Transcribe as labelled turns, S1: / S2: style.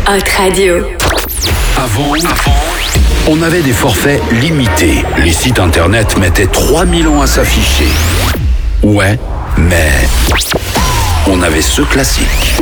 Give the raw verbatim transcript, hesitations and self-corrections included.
S1: Hot Radio.
S2: Avant, avant, on avait des forfaits limités. Les sites internet mettaient trois mille ans à s'afficher. Ouais, mais on avait ce classique.